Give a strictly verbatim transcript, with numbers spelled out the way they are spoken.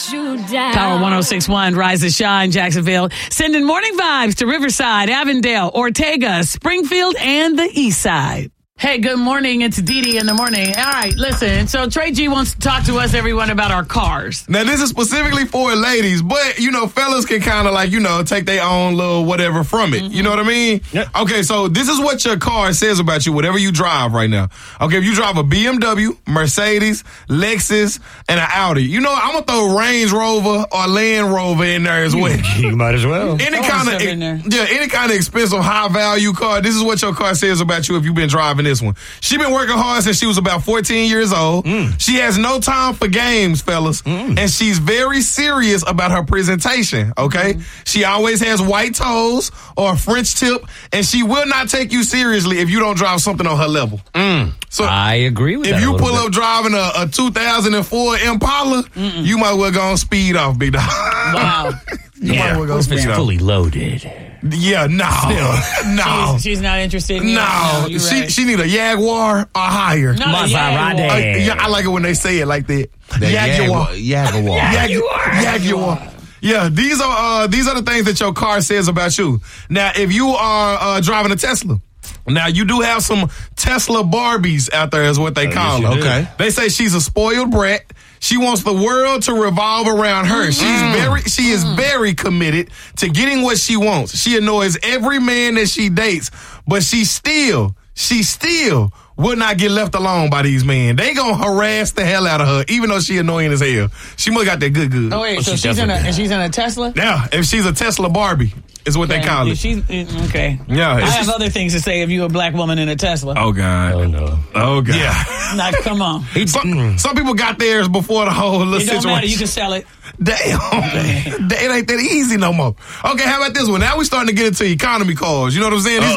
let you down. Power one oh six point one, Rise and Shine, Jacksonville. Sending morning vibes to Riverside, Avondale, Ortega, Springfield, and the East Side. Hey, good morning. It's Dee Dee in the morning. All right, listen. So Trey G wants to talk to us, everyone, about our cars. Now, this is specifically for ladies, but, you know, fellas can kind of like, you know, take their own little whatever from it. Mm-hmm. You know what I mean? Yep. Okay, so this is what your car says about you, whatever you drive right now. Okay, if you drive a B M W, Mercedes, Lexus, and an Audi, you know, I'm going to throw Range Rover or Land Rover in there as well. You might as well. Any kind of, yeah, any kind of expensive, high-value car, this is what your car says about you if you've been driving this one. She been working hard since she was about fourteen years old. Mm. She has no time for games, fellas. Mm. And she's very serious about her presentation, okay? Mm. She always has white toes or a French tip, and she will not take you seriously if you don't drive something on her level. Mm. So I agree with if that. If you pull bit. up driving a, a two thousand four Impala, Mm-mm. you might well go on speed off, big dog. Wow. you yeah, might well go if speed it's off. fully loaded. Yeah, no. Still, no. She's, she's not interested in No. no she right. she need a Jaguar or higher. Not a Jaguar. Uh, yeah, I like it when they say it like that. The Jaguar. Jaguar. Jaguar. Jaguar. Yeah, these are uh, these are the things that your car says about you. Now, if you are uh, driving a Tesla, now you do have some Tesla Barbies out there, is what they oh, call yes, them. Okay. They say she's a spoiled brat. She wants the world to revolve around her. She's mm. very, she is mm. very committed to getting what she wants. She annoys every man that she dates, but she still, she still will not get left alone by these men. They gonna harass the hell out of her, even though she annoying as hell. She must got that good good. Oh wait, oh, so she she's in a, and she's in a Tesla? Yeah, if she's a Tesla Barbie, is what okay. they call if it. She's, okay. Yeah. I have other things to say if you're a black woman in a Tesla. Oh God. Oh no. Oh God. Yeah. Like, come on. Some, some people got theirs before the whole little it don't situation. matter. You can sell it. Damn. It ain't that easy no more. Okay, how about this one? Now we starting to get into economy cars. You know what I'm saying? These